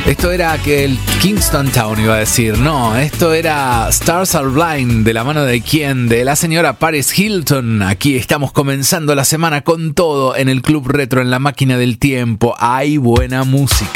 Esto era aquel Kingston Town, iba a decir. No, esto era Stars Are Blind, de la mano de quién, de la señora Paris Hilton. Aquí estamos comenzando la semana con todo en el Club Retro, en la máquina del tiempo. Hay buena música.